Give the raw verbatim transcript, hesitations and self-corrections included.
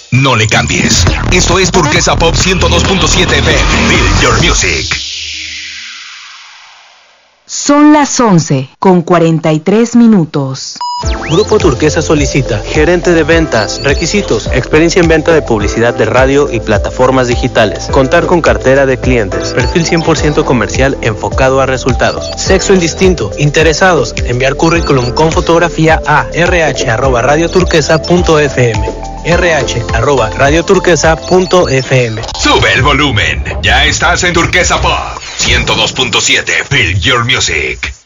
No le cambies. Esto es Turquesa Pop ciento dos punto siete F M. Build your music. Son las once con cuarenta y tres minutos. Grupo Turquesa solicita gerente de ventas. Requisitos: experiencia en venta de publicidad de radio y plataformas digitales. Contar con cartera de clientes. Perfil cien por ciento comercial enfocado a resultados. Sexo indistinto. Interesados: enviar currículum con fotografía a rh arroba radioturquesa punto f m. rh arroba radioturquesa punto f m. Sube el volumen. Ya estás en Turquesa Pop ciento dos punto siete. Build your music.